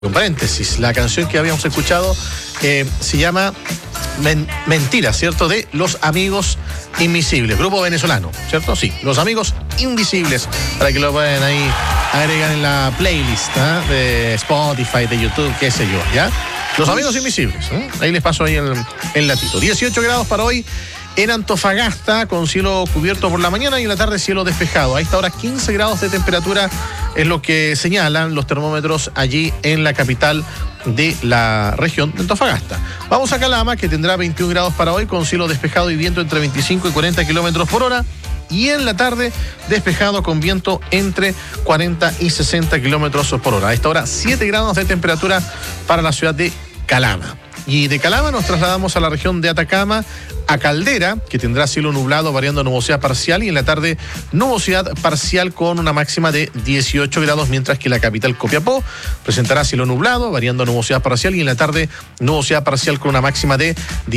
Un paréntesis, la canción que habíamos escuchado se llama Mentira, ¿cierto? De Los Amigos Invisibles, grupo venezolano, ¿cierto? Sí, Los Amigos Invisibles, para que lo puedan ahí agregar en la playlist de Spotify, de YouTube, qué sé yo, ¿ya? Los Amigos Invisibles, ahí les paso ahí el latito. 18 grados para hoy en Antofagasta, con cielo cubierto por la mañana y en la tarde cielo despejado. A esta hora 15 grados de temperatura es lo que señalan los termómetros allí en la capital de la región de Antofagasta. Vamos a Calama, que tendrá 21 grados para hoy, con cielo despejado y viento entre 25 y 40 kilómetros por hora. Y en la tarde, despejado con viento entre 40 y 60 kilómetros por hora. A esta hora, 7 grados de temperatura para la ciudad de Calama. Y de Calama nos trasladamos a la región de Atacama, a Caldera, que tendrá cielo nublado variando a nubosidad parcial, y en la tarde nubosidad parcial con una máxima de 18 grados, mientras que la capital Copiapó presentará cielo nublado variando a nubosidad parcial, y en la tarde nubosidad parcial con una máxima de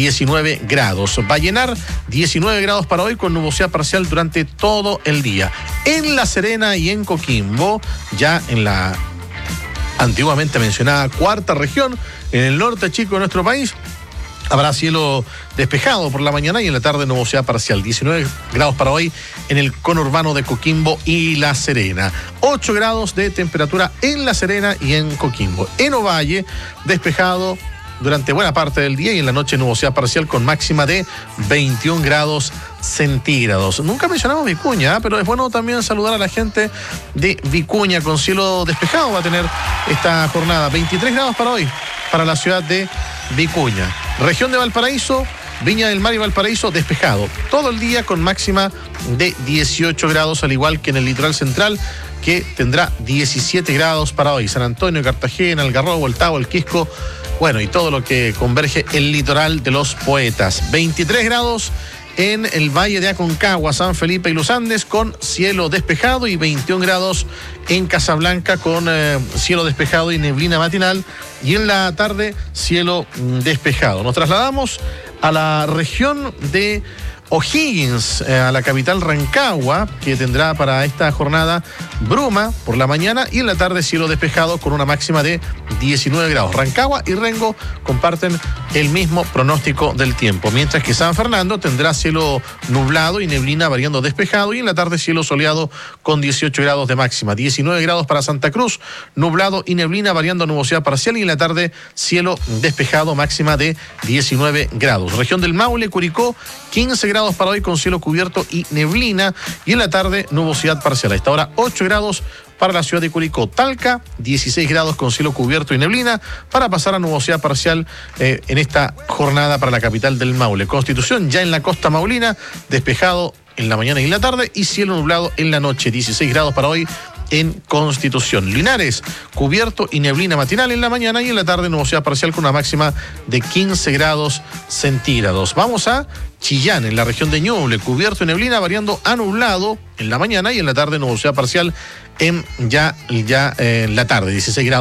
19 grados. Vallenar, 19 grados para hoy con nubosidad parcial durante todo el día. En La Serena y en Coquimbo, ya en la antiguamente mencionada cuarta región, en el norte chico de nuestro país, habrá cielo despejado por la mañana y en la tarde nubosidad parcial. 19 grados para hoy en el conurbano de Coquimbo y La Serena. 8 grados de temperatura en La Serena y en Coquimbo. En Ovalle, despejado durante buena parte del día y en la noche nubosidad parcial con máxima de 21 grados centígrados. Nunca mencionamos Vicuña, pero es bueno también saludar a la gente de Vicuña, con cielo despejado va a tener esta jornada. 23 grados para hoy para la ciudad de Vicuña. Región de Valparaíso, Viña del Mar y Valparaíso, despejado todo el día con máxima de 18 grados, al igual que en el litoral central, que tendrá 17 grados para hoy. San Antonio, Cartagena, Algarrobo, El Tabo, El Quisco, bueno, y todo lo que converge el litoral de los poetas. 23 grados en el Valle de Aconcagua, San Felipe y Los Andes, con cielo despejado, y 21 grados en Casablanca con cielo despejado y neblina matinal, y en la tarde cielo despejado. Nos trasladamos a la región de O'Higgins, a la capital Rancagua, que tendrá para esta jornada bruma por la mañana y en la tarde cielo despejado con una máxima de 19 grados. Rancagua y Rengo comparten el mismo pronóstico del tiempo, mientras que San Fernando tendrá cielo nublado y neblina variando despejado, y en la tarde cielo soleado con 18 grados de máxima. 19 grados para Santa Cruz, nublado y neblina variando nubosidad parcial, y en la tarde cielo despejado, máxima de 19 grados. Región del Maule, Curicó, 15 grados para hoy con cielo cubierto y neblina, y en la tarde nubosidad parcial. A esta hora 8 grados para la ciudad de Curicó. Talca, 16 grados con cielo cubierto y neblina, para pasar a nubosidad parcial en esta jornada para la capital del Maule. Constitución, ya en la costa maulina, despejado en la mañana y en la tarde, y cielo nublado en la noche. 16 grados para hoy en Constitución. Linares, cubierto y neblina matinal en la mañana, y en la tarde nubosidad parcial con una máxima de 15 grados centígrados. Vamos a Chillán, en la región de Ñuble, cubierto y neblina variando a nublado en la mañana, y en la tarde nubosidad parcial en la tarde. 16 grados.